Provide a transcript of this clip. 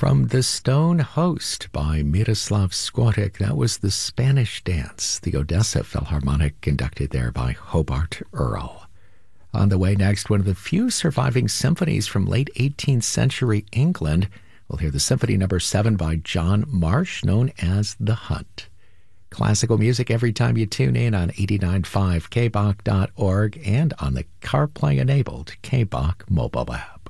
From The Stone Host by Miroslav Skorik, that was The Spanish Dance, the Odessa Philharmonic, conducted there by Hobart Earl. On the way next, one of the few surviving symphonies from late 18th century England. We'll hear the Symphony No. 7 by John Marsh, known as The Hunt. Classical music every time you tune in on 89.5 kbach.org and on the CarPlay-enabled KBach mobile app.